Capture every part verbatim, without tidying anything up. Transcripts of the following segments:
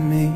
me.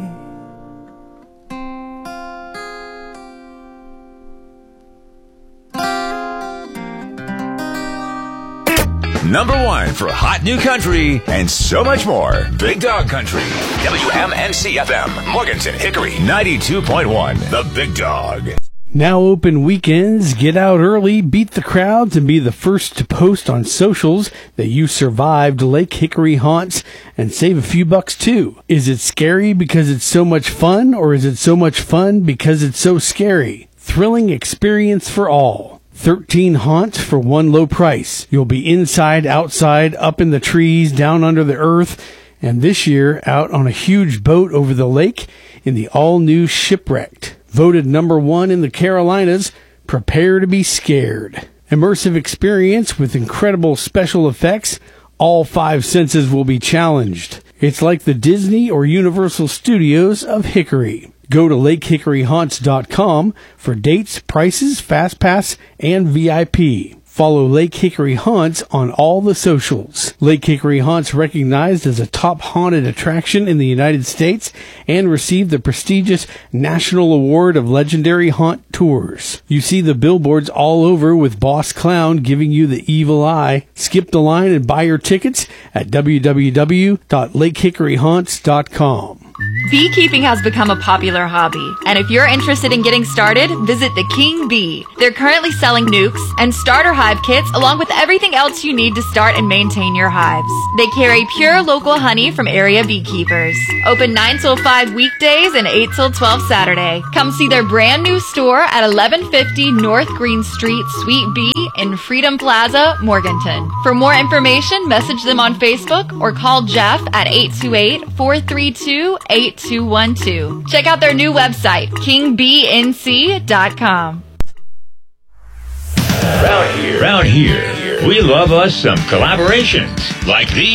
Number one for hot new country and so much more. Big Dog Country. W M N C F M. Morganton, Hickory. ninety-two point one. The Big Dog. Now open weekends. Get out early, beat the crowds, and be the first to post on socials that you survived Lake Hickory haunts and save a few bucks too. Is it scary because it's so much fun, or is it so much fun because it's so scary? Thrilling experience for all. thirteen haunts for one low price. You'll be inside, outside, up in the trees, down under the earth, and this year out on a huge boat over the lake in the all-new Shipwrecked. Voted number one in the Carolinas, prepare to be scared. Immersive experience with incredible special effects. All five senses will be challenged. It's like the Disney or Universal Studios of Hickory. Go to lake hickory haunts dot com for dates, prices, fast pass, and V I P. Follow Lake Hickory Haunts on all the socials. Lake Hickory Haunts recognized as a top haunted attraction in the United States and received the prestigious National Award of Legendary Haunt Tours. You see the billboards all over with Boss Clown giving you the evil eye. Skip the line and buy your tickets at w w w dot lake hickory haunts dot com. Beekeeping has become a popular hobby, and if you're interested in getting started, visit the King Bee. They're currently selling nukes and starter hive kits along with everything else you need to start and maintain your hives. They carry pure local honey from area beekeepers. Open nine till five weekdays and eight till twelve Saturday. Come see their brand new store at eleven fifty North Green Street, Suite B in Freedom Plaza, Morganton. For more information, message them on Facebook or call Jeff at eight two eight, four three two, eight two one two. Check out their new website, king b n c dot com. Round here, round here, we love us some collaborations like these.